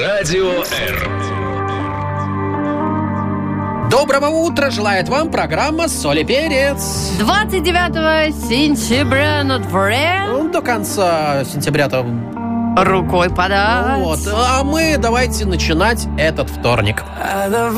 Радио R. Доброго утра желает вам программа «Соль и перец». 29 сентября на дворе. До конца сентября-то Рукой подать. вот. А мы давайте начинать этот вторник.